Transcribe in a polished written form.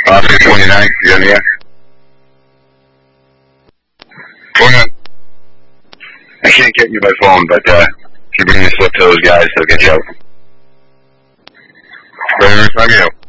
August 29th, you in here? I can't get you by phone, but if you bring the slip to those guys, they'll get you out. Very nice of you.